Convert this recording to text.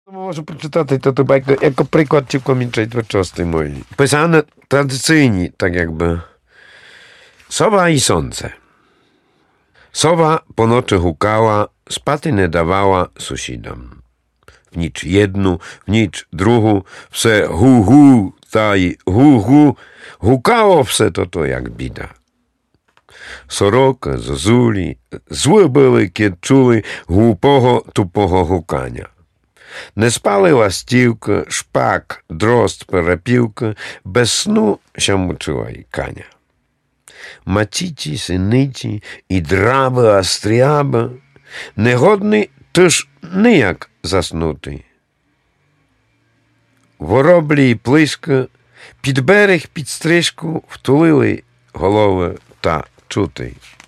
Можу прочитати ту байку, як приклад цілком творчості моєї. Писане традиційні, так якби. Sowa i słońce. Sowa po nocy hukała, spaty nie dawała sąsiadom. W nicz jednu, w nicz drugu, wse hu, taj hu, hukało wse to jak bida. Soroka, zozuli, złe były, kiedy czuli głupого, tupого hukania. Не спали ластівка, шпак, дрозд, перепілка, без сну ще мучила й каня. Матіті, синиті і драби, астріаба, негодний тож ніяк заснути. Вороблі й плиска під берег, під стрижку втулили голови та чути.